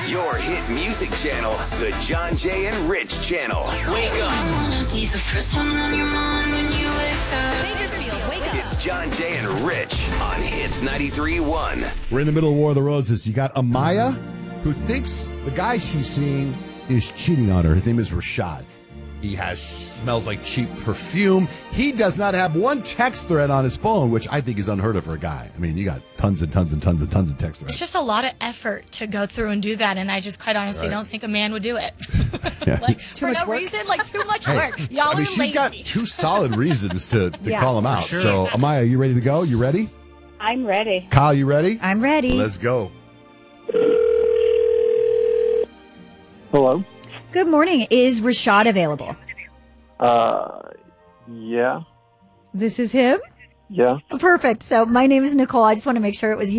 Your hit music channel, the John Jay and Rich channel. Wake up. I wanna be the first one on your mind when you wake up. Bakersfield, wake up. It's John Jay and Rich on Hits 93.1. We're in the middle of War of the Roses. You got Amaya, who thinks the guy she's seeing is cheating on her. His name is Rashad. He smells like cheap perfume. He does not have one text thread on his phone, which I think is unheard of for a guy. I mean, you got tons and tons and tons and tons of text threads. It's just a lot of effort to go through and do that, and I just quite honestly don't think a man would do it. Like for no reason, like too much work. Y'all are she's lazy. got two solid reasons to call him out. Sure. So, Amaya, you ready to go? You ready? I'm ready. Kyle, you ready? I'm ready. Let's go. Hello? Good morning. Is Rashad available? Yeah. This is him? Yeah. Perfect. So my name is Nicole. I just want to make sure it was